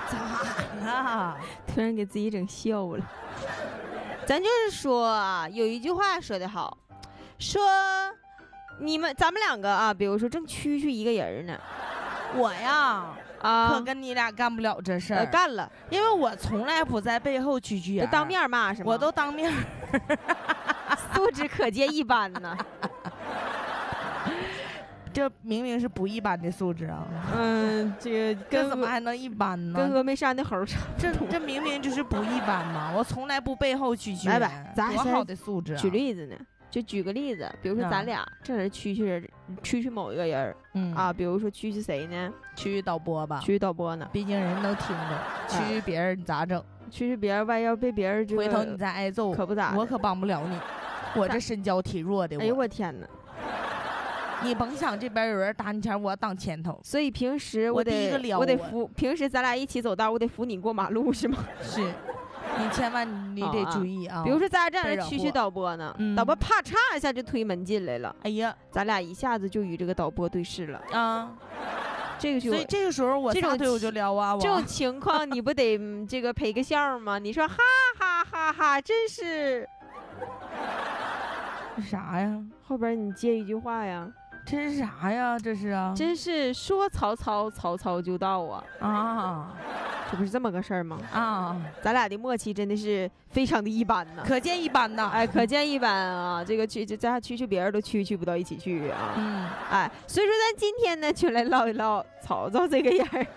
咋了？ 突然给自己整笑了。咱就是说啊，有一句话说得好，说咱们两个啊，比如说正蛐一个人呢， 我呀。可跟你俩干不了这事儿， 干了， 因为我从来不在背后蛐人， 当面骂是吗？ 我都当面， 素质可见一斑呢。 这明明是不一般的素质啊！ 这个跟怎么还能一般呢？ 跟峨眉山的猴差。 这明明就是不一般嘛！我从来不背后蛐人，多好的素质啊！ 举例子呢？就举个例子，比如说咱俩这是蛐某一个人，啊，比如说蛐谁呢？ 蛐导播吧， 蛐导播呢， 毕竟人能听着。蛐别人你咋整？ 蛐别人万一要被别人回头你再挨揍， 可不咋， 我可帮不了你，我这身娇体弱的。 哎呦我天哪！ 你甭想这边有人打你前，我要当前头。 所以平时我得扶，平时咱俩一起走道，我得扶你过马路是吗？ 是。你千万你得注意啊！ 比如说咱俩这样蛐导播呢，导播啪嚓一下就推门进来了， 哎呀， 咱俩一下子就与这个导播对视了啊！这个就所以这个时候我撒腿我就撩啊！ 这种情况你不得这个赔个笑吗？你说哈哈哈哈，真是啥呀？ 后边你接一句话呀？ 这是啥呀？这是啊！ 真是说曹操，曹操就到啊！ 啊， 这不是这么个事儿吗？ 啊， 咱俩的默契真的是非常的一般呢， 可见一斑呐！ 哎，可见一斑啊！这个咱蛐别人都蛐不到一起去啊！哎，所以说咱今天呢，就来唠一唠曹操这个人。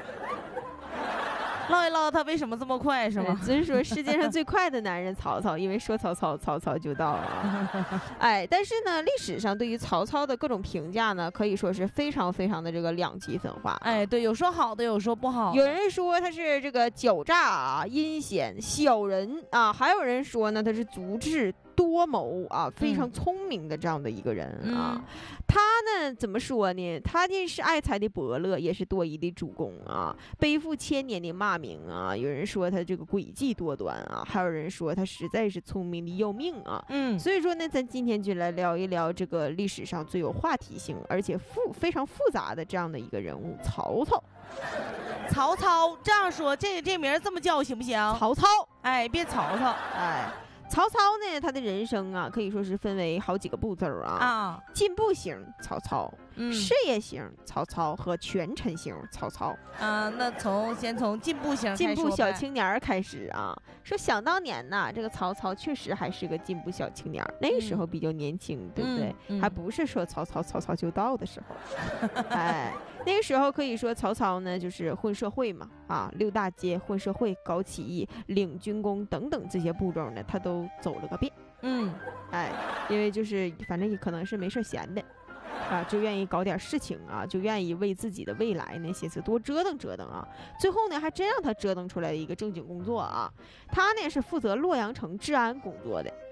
唠一唠他为什么这么快是吗？ 真说世界上最快的男人曹操，因为说曹操，曹操就到啊！哎，但是呢，历史上对于曹操的各种评价呢，可以说是非常非常的这个两极分化。 哎，对，有说好的，有说不好。 有人说他是这个狡诈啊、阴险、小人啊，还有人说呢他是足智多谋啊，非常聪明的这样的一个人啊。他呢怎么说呢？他呢是爱才的伯乐，也是多疑的主公啊，背负千年的骂名啊。有人说他这个诡计多端啊，还有人说他实在是聪明的要命啊。所以说呢，咱今天就来聊一聊这个历史上最有话题性，而且非常复杂的这样的一个人物——曹操。 曹操这样说，这名这么叫行不行？ 曹操， 哎，别曹操， 哎。曹操呢，他的人生啊，可以说是分为好几个步骤啊。进步型曹操，事业型曹操和权臣型曹操。 那先从进步型进步小青年开始啊。说想当年呐，这个曹操确实还是个进步小青年，那个时候比较年轻，对不对？还不是说曹操就到的时候。哎，那个时候可以说曹操呢，就是混社会嘛，啊，6大街混社会、搞起义、领军功等等这些步骤呢，他都走了个遍。哎，因为就是反正也可能是没事闲的啊，就愿意搞点事情啊，就愿意为自己的未来呢寻思多折腾折腾啊。最后呢还真让他折腾出来一个正经工作啊。他呢是负责洛阳城治安工作的